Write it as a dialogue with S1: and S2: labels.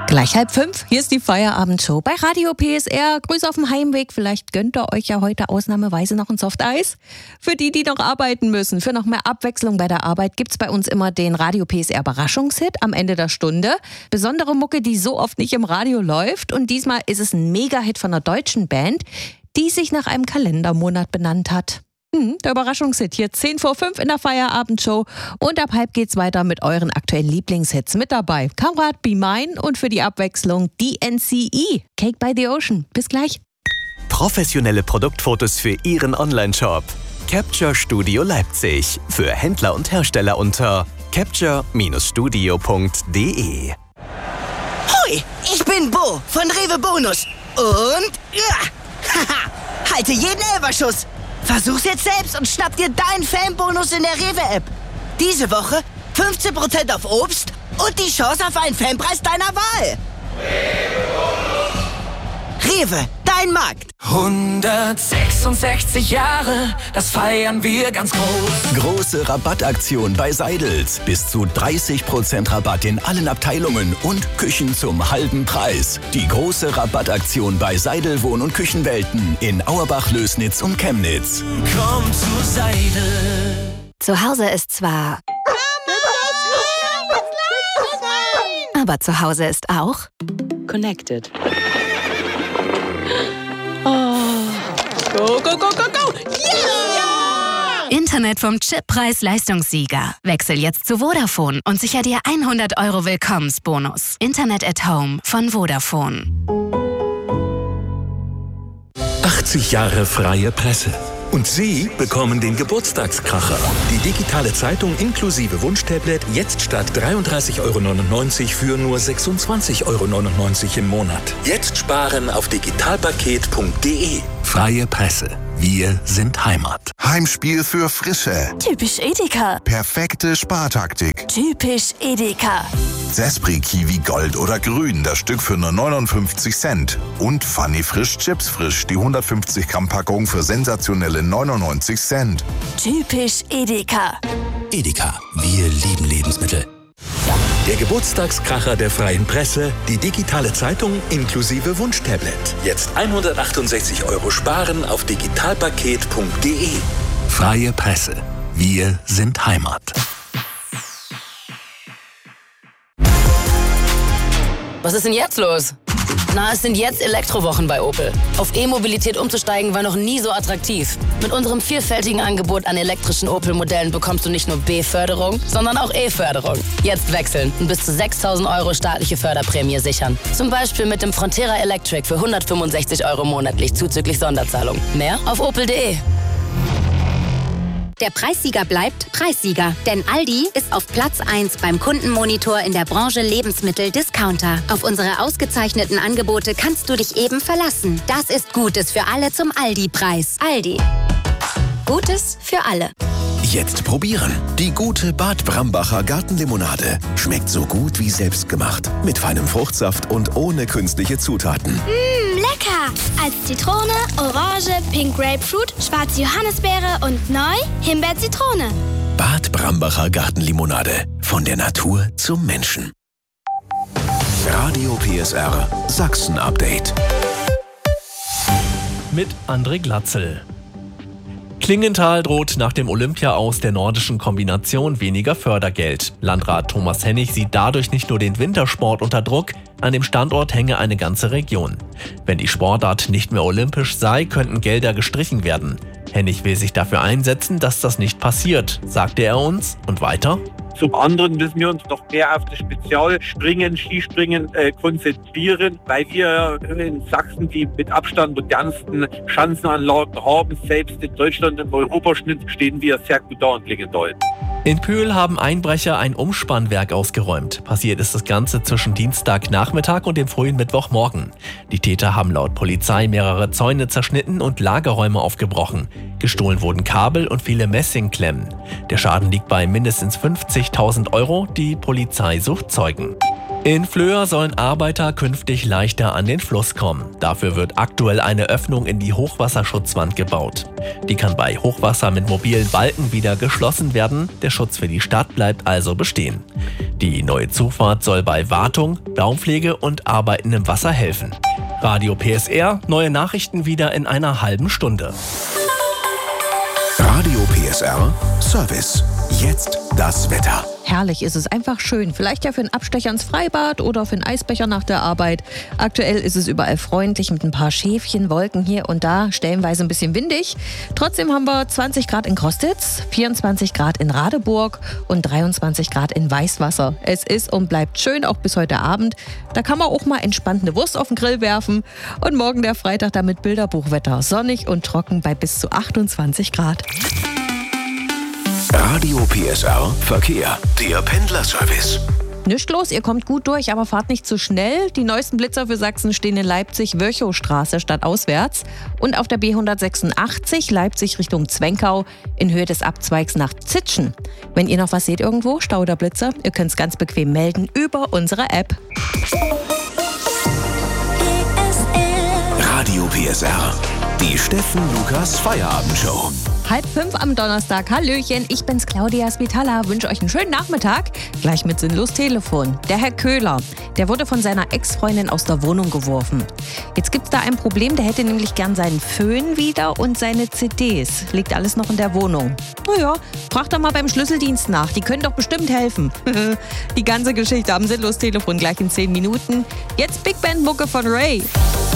S1: Gleich 4:30, hier ist die Feierabendshow bei Radio PSR. Grüße auf dem Heimweg, vielleicht gönnt ihr euch ja heute ausnahmsweise noch ein Softeis. Für die, die noch arbeiten müssen, für noch mehr Abwechslung bei der Arbeit gibt's bei uns immer den Radio PSR Überraschungshit am Ende der Stunde. Besondere Mucke, die so oft nicht im Radio läuft, und diesmal ist es ein Mega-Hit von einer deutschen Band, die sich nach einem Kalendermonat benannt hat. Der Überraschungshit hier 5:10 in der Feierabendshow, und ab 5 geht's weiter mit euren aktuellen Lieblingshits. Mit dabei Kamerad Be Mine und für die Abwechslung DNCE, Cake by the Ocean. Bis gleich.
S2: Professionelle Produktfotos für Ihren Onlineshop. Capture Studio Leipzig. Für Händler und Hersteller unter capture-studio.de.
S3: Hoi, ich bin Bo von Rewe Bonus. Und halte jeden Elferschuss. Versuch's jetzt selbst und schnapp dir deinen Fanbonus in der Rewe-App. Diese Woche 15% auf Obst und die Chance auf einen Fanpreis deiner Wahl. Rewe, dein Markt.
S4: 166 Jahre, das feiern wir ganz groß.
S5: Große Rabattaktion bei Seidels. Bis zu 30% Rabatt in allen Abteilungen und Küchen zum halben Preis. Die große Rabattaktion bei Seidel Wohn- und Küchenwelten in Auerbach, Lößnitz und Chemnitz.
S4: Komm zu Seidel.
S6: Zu Hause ist zwar... aber zu Hause ist auch...
S7: Connected.
S1: Go, go, go, go, go!
S6: Yeah! Internet vom Chip-Preis-Leistungssieger. Wechsel jetzt zu Vodafone und sicher dir 100 € Willkommensbonus. Internet at Home von Vodafone.
S8: 80 Jahre freie Presse. Und Sie bekommen den Geburtstagskracher. Die digitale Zeitung inklusive Wunschtablet jetzt statt 33,99 € für nur 26,99 € im Monat. Jetzt sparen auf digitalpaket.de. Freie Presse. Wir sind Heimat.
S9: Heimspiel für Frische.
S6: Typisch Edeka.
S9: Perfekte Spartaktik.
S6: Typisch Edeka.
S9: Zespri Kiwi Gold oder Grün, das Stück für nur 59 Cent. Und Funny Frisch Chips Frisch, die 150 Gramm Packung für sensationelle 99 Cent.
S6: Typisch Edeka.
S5: Edeka, wir lieben Lebensmittel.
S8: Der Geburtstagskracher der freien Presse, die digitale Zeitung inklusive Wunschtablet. Jetzt 168 € sparen auf digitalpaket.de. Freie Presse. Wir sind Heimat.
S7: Was ist denn jetzt los? Na, es sind jetzt Elektrowochen bei Opel. Auf E-Mobilität umzusteigen war noch nie so attraktiv. Mit unserem vielfältigen Angebot an elektrischen Opel-Modellen bekommst du nicht nur B-Förderung, sondern auch E-Förderung. Jetzt wechseln und bis zu 6.000 € staatliche Förderprämie sichern. Zum Beispiel mit dem Frontera Electric für 165 € monatlich zuzüglich Sonderzahlung. Mehr auf opel.de.
S10: Der Preissieger bleibt Preissieger, denn Aldi ist auf Platz 1 beim Kundenmonitor in der Branche Lebensmittel-Discounter. Auf unsere ausgezeichneten Angebote kannst du dich eben verlassen. Das ist Gutes für alle zum Aldi-Preis. Aldi. Gutes für alle.
S5: Jetzt probieren. Die gute Bad Brambacher Gartenlimonade. Schmeckt so gut wie selbstgemacht. Mit feinem Fruchtsaft und ohne künstliche Zutaten.
S11: Lecker! Als Zitrone, Orange, Pink Grapefruit, schwarze Johannisbeere und neu Himbeer-Zitrone.
S5: Bad Brambacher Gartenlimonade. Von der Natur zum Menschen. Radio PSR Sachsen-Update.
S12: Mit André Glatzel. Klingenthal droht nach dem Olympia-Aus der nordischen Kombination weniger Fördergeld. Landrat Thomas Hennig sieht dadurch nicht nur den Wintersport unter Druck, an dem Standort hänge eine ganze Region. Wenn die Sportart nicht mehr olympisch sei, könnten Gelder gestrichen werden. Hennig will sich dafür einsetzen, dass das nicht passiert, sagte er uns. Und weiter?
S13: Zum anderen müssen wir uns noch mehr auf das Spezialspringen, Skispringen konzentrieren, weil wir in Sachsen die mit Abstand modernsten Schanzenanlagen haben. Selbst in Deutschland im Europaschnitt stehen wir sehr gut da und liegen dort.
S12: In Pöhl haben Einbrecher ein Umspannwerk ausgeräumt. Passiert ist das Ganze zwischen Dienstagnachmittag und dem frühen Mittwochmorgen. Die Täter haben laut Polizei mehrere Zäune zerschnitten und Lagerräume aufgebrochen. Gestohlen wurden Kabel und viele Messingklemmen. Der Schaden liegt bei mindestens 50.000 €. Die Polizei sucht Zeugen. In Flöhr sollen Arbeiter künftig leichter an den Fluss kommen. Dafür wird aktuell eine Öffnung in die Hochwasserschutzwand gebaut. Die kann bei Hochwasser mit mobilen Balken wieder geschlossen werden. Der Schutz für die Stadt bleibt also bestehen. Die neue Zufahrt soll bei Wartung, Baumpflege und Arbeiten im Wasser helfen. Radio PSR, neue Nachrichten wieder in einer halben Stunde.
S5: Radio PSR Service. Jetzt das Wetter.
S1: Herrlich ist es, einfach schön. Vielleicht ja für einen Abstecher ins Freibad oder für einen Eisbecher nach der Arbeit. Aktuell ist es überall freundlich mit ein paar Schäfchen, Wolken hier und da, stellenweise ein bisschen windig. Trotzdem haben wir 20 Grad in Krostitz, 24 Grad in Radeburg und 23 Grad in Weißwasser. Es ist und bleibt schön, auch bis heute Abend. Da kann man auch mal entspannt eine Wurst auf den Grill werfen. Und morgen der Freitag dann mit Bilderbuchwetter. Sonnig und trocken bei bis zu 28 Grad.
S5: Radio PSR Verkehr, der Pendlerservice.
S1: Nicht los, ihr kommt gut durch, aber fahrt nicht zu schnell. Die neuesten Blitzer für Sachsen stehen in Leipzig-Wörchowstraße stadtauswärts und auf der B186 Leipzig Richtung Zwenkau in Höhe des Abzweigs nach Zitschen. Wenn ihr noch was seht irgendwo, Stau oder Blitzer, ihr könnt es ganz bequem melden über unsere App.
S5: Radio PSR, die Steffen Lukas Feierabendshow.
S1: 4:30 am Donnerstag. Hallöchen, ich bin's Claudia Spitala. Wünsche euch einen schönen Nachmittag. Gleich mit Sinnlos Telefon. Der Herr Köhler, der wurde von seiner Ex-Freundin aus der Wohnung geworfen. Jetzt gibt's da ein Problem, der hätte nämlich gern seinen Föhn wieder und seine CDs. Liegt alles noch in der Wohnung. Naja, fragt doch mal beim Schlüsseldienst nach. Die können doch bestimmt helfen. Die ganze Geschichte am Sinnlos Telefon gleich in 10 Minuten. Jetzt Big Band Mucke von Ray.